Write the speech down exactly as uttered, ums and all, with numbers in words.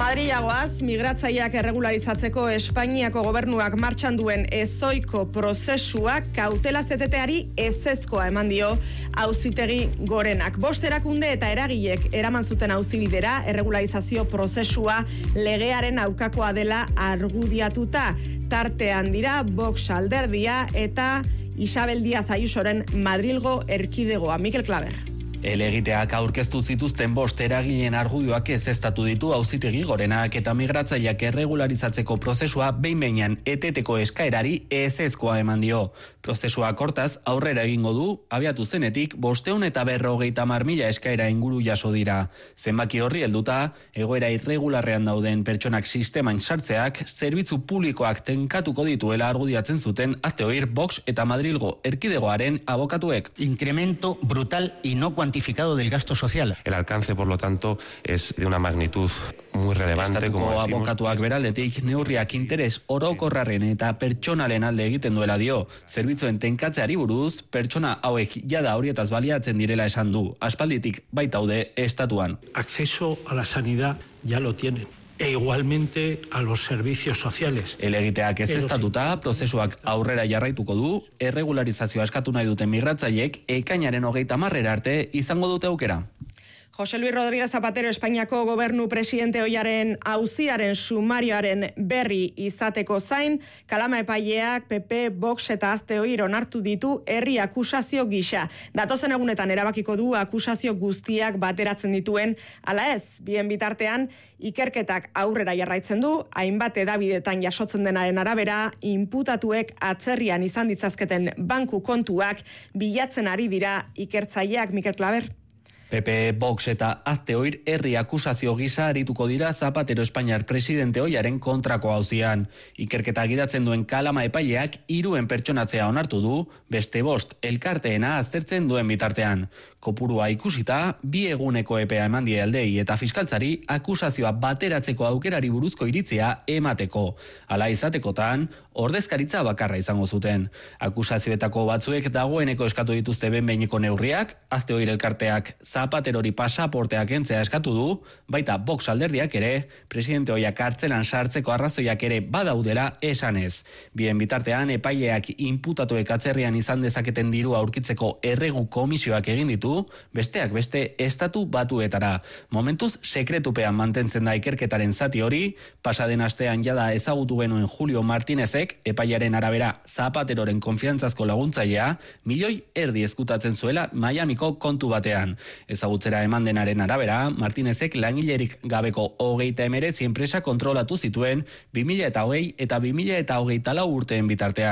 Madrilagoaz, migratzaileak erregularizatzeko Espainiako gobernuak martxan duen ezoiko prozesuak kautela zeteteari ezezkoa eman dio auzitegi gorenak. Bost erakunde eta eragilek eraman zuten auzibidera erregularizazio prozesua legearen aukakoa dela argudiatuta. Tartean dira Vox alderdia eta Isabel Díaz Ayusoren Madrilgo erkidegoa. Mikel Klaber. Helegiteak aurkeztu zituzten bost eragileen argudioak ezeztatu ditu auzitegi gorenak eta migratzaileak erregularizatzeko prozesua behin-behinean eteteko eskaerari ezezkoa eman dio. Prozesua hortaz aurrera egingo du, abiatu zenetik bosteun eta berrogeita hamar mila eskaera inguru jaso dira. Zenbaki horri helduta, egoera irregularrean dauden pertsonak sisteman sartzeak, zerbitzu publikoak tenkatuko dituela argudiatzen zuten azteoir Vox eta Madrilgo erkidegoaren abokatuek. Incremento brutal y no cuantificado del gasto social. El alcance, por lo tanto, es de una magnitud muy relevante. Estatuko como decimos, abokatuak beraldetik neurriak interes orokorraren eta pertsonalen alde egiten duela dio. Zerbitzuen tenkatzeari buruz, pertsona hauek jada horietaz baliatzen direla esan du. Aspalditik baitaude estatuan. Acceso a la sanidad ya lo tienen. E igualmente a los servicios sociales. Helegiteak ez estatuta, prozesuak aurrera jarraituko du, erregularizazioa eskatu nahi duten migratzaileek ekainaren hogeita hamarrera arte izango dute aukera. José Luis Rodríguez Zapatero Espainiako gobernu presidente ohiaren auziaren sumarioaren berri izateko zain, Kalama epaileak P P, Vox eta Azteoir onartu ditu herri akusazio gisa. Datozen egunetan erabakiko du akusazio guztiak bateratzen dituen, ala ez, bien bitartean, ikerketak aurrera jarraitzen du, hainbat edabidetan jasotzen denaren arabera, inputatuek atzerrian izan ditzazketen banku kontuak bilatzen ari dira ikertzaileak. Mikel Klaber. P P, Vox eta Azteoir herri akusazio gisa arituko dira Zapatero Espainiar presidente ohiaren kontrako auzian. Ikerketa gidatzen duen Kalama epaileak hiruen pertsonatzea onartu du, beste bost elkarteena aztertzen duen bitartean. Kopurua ikusita, bi eguneko epea eman die aldei eta fiskaltzari akusazioa bateratzeko aukerari buruzko iritzia emateko. Hala izatekotan, ordezkaritza bakarra izango zuten. Akusazioetako batzuek dagoeneko eskatu dituzte behin-behineko neurriak, Azteoir elkarteak Zapaterori pasaporteak kentzea eskatu du, baita Vox alderdiak ere, presidente ohiak kartzelan sartzeko arrazoiak ere badaudela esanez. Bien bitartean, epaileak inputatuek atzerrian izan dezaketen dirua aurkitzeko erregu komisioak egin ditu, besteak beste estatu batuetara. Momentuz sekretupean mantentzen da ikerketaren zati hori, pasaden astean jada ezagutu genuen Julio Martínezek, epailearen arabera Zapateroren konfiantzazko laguntzailea, milioi erdi ezkutatzen zuela Miamiko kontu batean. Ezagutzera eman denaren arabera, Martínezek langilerik gabeko hogeita hemeretzi enpresa kontrolatu zituen bi mila hogei eta bi mila hogeita lau urteen bitartean.